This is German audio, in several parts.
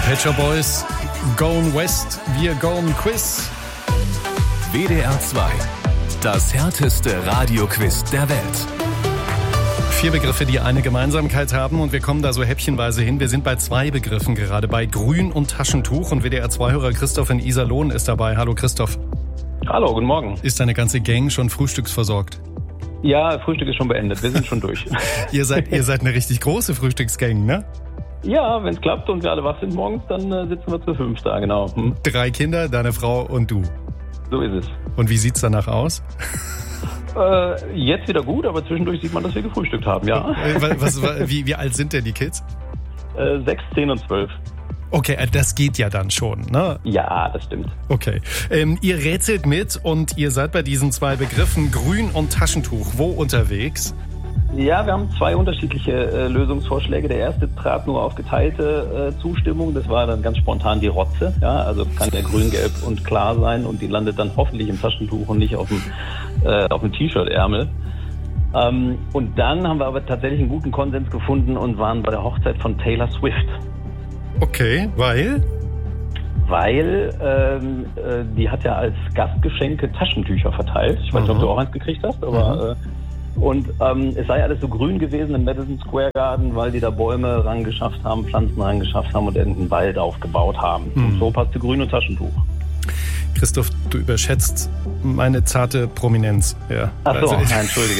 Pet Shop Boys, Going West, wir Going Quiz. WDR 2, das härteste Radioquiz der Welt. 4 Begriffe, die eine Gemeinsamkeit haben und wir kommen da so häppchenweise hin. Wir sind bei 2 Begriffen gerade, bei Grün und Taschentuch und WDR 2-Hörer Christoph in Iserlohn ist dabei. Hallo Christoph. Hallo, guten Morgen. Ist deine ganze Gang schon frühstücksversorgt? Ja, Frühstück ist schon beendet, wir sind schon durch. Ihr seid eine richtig große Frühstücksgang, ne? Ja, wenn es klappt und wir alle wach sind morgens, dann sitzen wir zu 5 da, genau. 3 Kinder, deine Frau und du. So ist es. Und wie sieht's danach aus? Jetzt wieder gut, aber zwischendurch sieht man, dass wir gefrühstückt haben, ja. Wie alt sind denn die Kids? 6, 10 und 12. Okay, das geht ja dann schon, ne? Ja, das stimmt. Okay. Ihr rätselt mit und ihr seid bei diesen 2 Begriffen Grün und Taschentuch wo unterwegs? Ja, wir haben 2 unterschiedliche Lösungsvorschläge. Der erste trat nur auf geteilte Zustimmung. Das war dann ganz spontan die Rotze. Ja, also kann ja grün, gelb und klar sein und die landet dann hoffentlich im Taschentuch und nicht auf dem T-Shirt-Ärmel. Und dann haben wir aber tatsächlich einen guten Konsens gefunden und waren bei der Hochzeit von Taylor Swift. Okay, weil die hat ja als Gastgeschenke Taschentücher verteilt. Ich weiß nicht, ob du auch eins gekriegt hast, aber und es sei alles so grün gewesen im Madison Square Garden, weil die da Bäume rangeschafft haben, Pflanzen rangeschafft haben und irgendeinen Wald aufgebaut haben. Und so passte Grün und Taschentuch. Christoph, du überschätzt meine zarte Prominenz. Ja. Ach so, nein, entschuldige.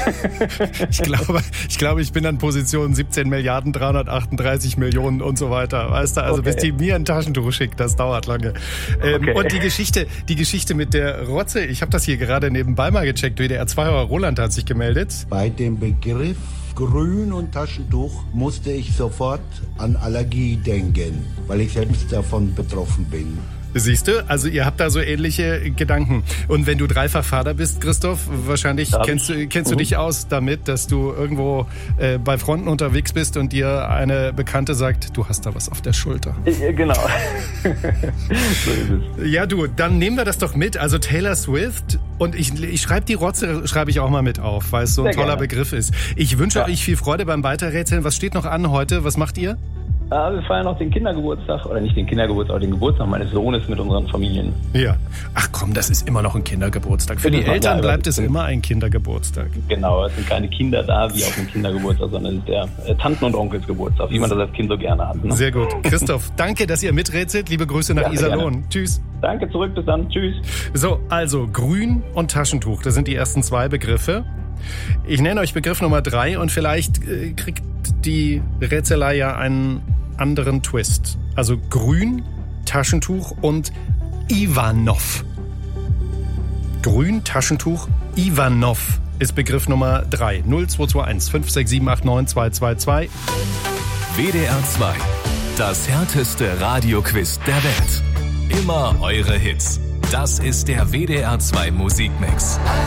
Ich glaube, ich bin an Position 17 Milliarden 338 Millionen und so weiter. Weißt du, also bis die mir ein Taschentuch schickt, das dauert lange. Und die Geschichte mit der Rotze, ich habe das hier gerade nebenbei mal gecheckt. WDR 2-Hörer Roland hat sich gemeldet. Bei dem Begriff Grün und Taschentuch musste ich sofort an Allergie denken, weil ich selbst davon betroffen bin. Siehst du, also ihr habt da so ähnliche Gedanken. Und wenn du dreifach Vater bist, Christoph, wahrscheinlich kennst du dich aus damit, dass du irgendwo bei Fronten unterwegs bist und dir eine Bekannte sagt, du hast da was auf der Schulter. Genau. So ist es. Ja du, dann nehmen wir das doch mit. Also Taylor Swift und ich schreibe die Rotze, schreibe ich auch mal mit auf, weil es so ein toller Begriff ist. Ich wünsche euch viel Freude beim Weiterrätseln. Was steht noch an heute? Was macht ihr? Wir feiern noch den Kindergeburtstag, oder nicht den Kindergeburtstag, aber den Geburtstag meines Sohnes mit unseren Familien. Ja. Ach komm, das ist immer noch ein Kindergeburtstag. Für die Eltern bleibt es immer ein Kindergeburtstag. Genau, es sind keine Kinder da wie auf dem Kindergeburtstag, sondern es ist der Tanten und Onkels Geburtstag, wie man das als Kind so gerne hat. Ne? Sehr gut. Christoph, danke, dass ihr miträtselt. Liebe Grüße nach Iserlohn. Gerne. Tschüss. Danke, zurück, bis dann. Tschüss. So, also Grün und Taschentuch, das sind die ersten 2 Begriffe. Ich nenne euch Begriff Nummer 3 und vielleicht kriegt die Rätselei ja einen anderen Twist. Also Grün, Taschentuch und Ivanov. Grün, Taschentuch, Ivanov ist Begriff Nummer 3. 0221 56789 222. WDR 2, das härteste Radioquiz der Welt. Immer eure Hits. Das ist der WDR 2 Musikmix.